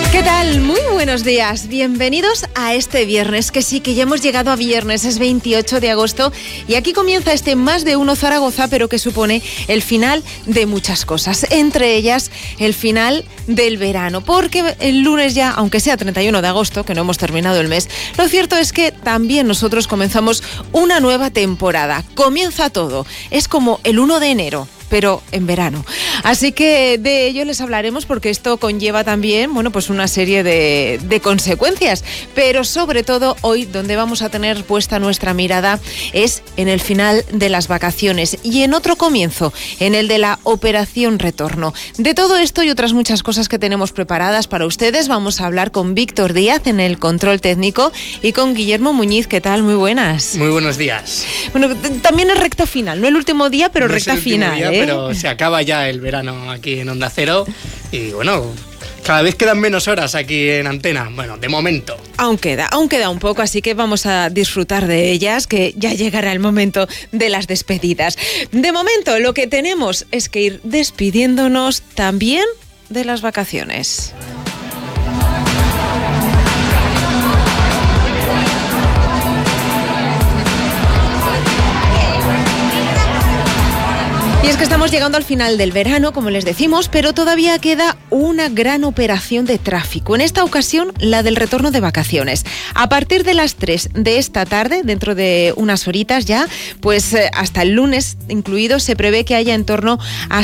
¿Qué tal? Muy buenos días. Bienvenidos a este viernes, que sí, que ya hemos llegado a viernes, es 28 de agosto y aquí comienza este Más de Uno Zaragoza, pero que supone el final de muchas cosas, entre ellas el final del verano, porque el lunes ya, aunque sea 31 de agosto, que no hemos terminado el mes, lo cierto es que también nosotros comenzamos una nueva temporada. Comienza todo, es como el 1 de enero. Pero en verano. Así que de ello les hablaremos porque esto conlleva también, bueno, pues una serie de consecuencias. Pero sobre todo hoy, donde vamos a tener puesta nuestra mirada es en el final de las vacaciones y en otro comienzo, en el de la Operación Retorno. De todo esto y otras muchas cosas que tenemos preparadas para ustedes, vamos a hablar con Víctor Díaz en el control técnico y con Guillermo Muñiz. ¿Qué tal? Muy buenas. Muy buenos días. Bueno, también es recta final, no el último día, pero no recta final, día, pero se acaba ya el verano aquí en Onda Cero y bueno, cada vez quedan menos horas aquí en antena. Bueno, de momento. Aún queda un poco, así que vamos a disfrutar de ellas, que ya llegará el momento de las despedidas. De momento, lo que tenemos es que ir despidiéndonos también de las vacaciones. Y es que estamos llegando al final del verano, como les decimos, pero todavía queda una gran operación de tráfico. En esta ocasión, la del retorno de vacaciones. A partir de las 3 de esta tarde, dentro de unas horitas ya, pues hasta el lunes incluido, se prevé que haya en torno a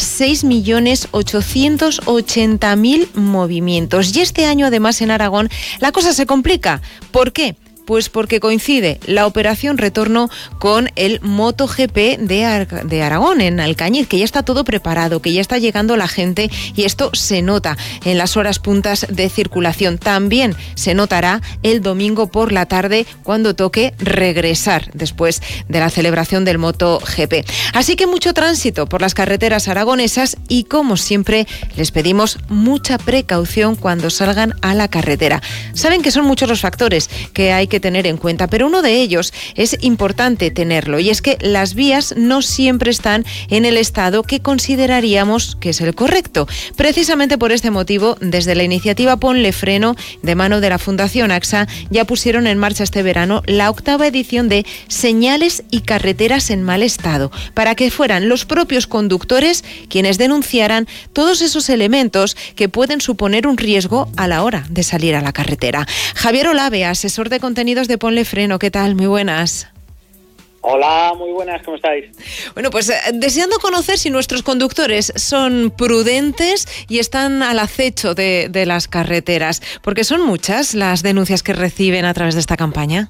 6.880.000 movimientos. Y este año, además, en Aragón, la cosa se complica. ¿Por qué? Pues porque coincide la operación retorno con el MotoGP de Aragón, en Alcañiz, que ya está todo preparado, que ya está llegando la gente y esto se nota en las horas puntas de circulación. También se notará el domingo por la tarde cuando toque regresar después de la celebración del MotoGP. Así que mucho tránsito por las carreteras aragonesas y, como siempre, les pedimos mucha precaución cuando salgan a la carretera. Saben que son muchos los factores que hay que tener en cuenta, pero uno de ellos es importante tenerlo y es que las vías no siempre están en el estado que consideraríamos que es el correcto. Precisamente por este motivo, desde la iniciativa Ponle Freno, de mano de la Fundación AXA, ya pusieron en marcha este verano la 8ª edición de Señales y Carreteras en Mal Estado, para que fueran los propios conductores quienes denunciaran todos esos elementos que pueden suponer un riesgo a la hora de salir a la carretera. Javier Olave, asesor de contenidos de Ponle Freno, ¿qué tal? Muy buenas. Hola, muy buenas, ¿cómo estáis? Bueno, pues deseando conocer si nuestros conductores son prudentes y están al acecho de las carreteras, porque son muchas las denuncias que reciben a través de esta campaña.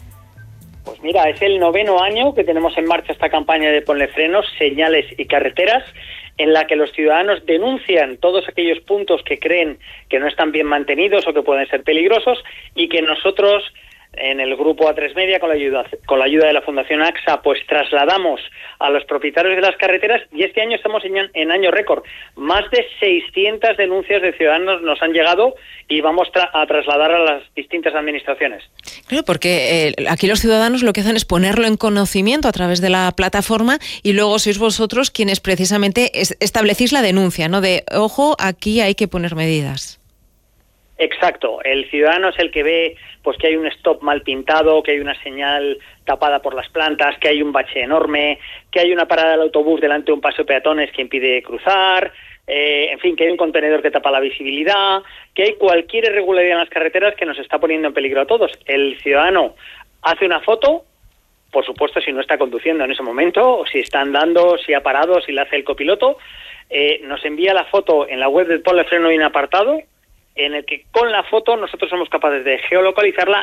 Pues mira, es el 9º año que tenemos en marcha esta campaña de Ponle Freno, Señales y Carreteras, en la que los ciudadanos denuncian todos aquellos puntos que creen que no están bien mantenidos o que pueden ser peligrosos y que nosotros, en el grupo A3 Media, con la ayuda de la Fundación AXA, pues trasladamos a los propietarios de las carreteras y este año estamos en año récord. Más de 600 denuncias de ciudadanos nos han llegado y vamos a trasladar a las distintas administraciones. Claro, porque aquí los ciudadanos lo que hacen es ponerlo en conocimiento a través de la plataforma y luego sois vosotros quienes precisamente establecís la denuncia, ¿no? De, ojo, aquí hay que poner medidas. Exacto, el ciudadano es el que ve pues que hay un stop mal pintado, que hay una señal tapada por las plantas, que hay un bache enorme, que hay una parada del autobús delante de un paso de peatones que impide cruzar, en fin, que hay un contenedor que tapa la visibilidad, que hay cualquier irregularidad en las carreteras que nos está poniendo en peligro a todos. El ciudadano hace una foto, por supuesto si no está conduciendo en ese momento, o si está andando, si ha parado, si la hace el copiloto, nos envía la foto. En la web del Ponle Freno hay un apartado en el que con la foto nosotros somos capaces de geolocalizarla